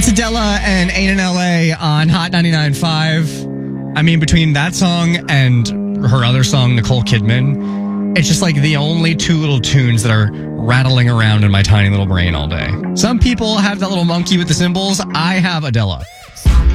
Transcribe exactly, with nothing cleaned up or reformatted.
It's Adela and Ain't in L A on Hot ninety-nine point five. I mean, between that song and her other song, Nicole Kidman, it's just like the only two little tunes that are rattling around in my tiny little brain all day. Some people have that little monkey with the cymbals. I have Adela.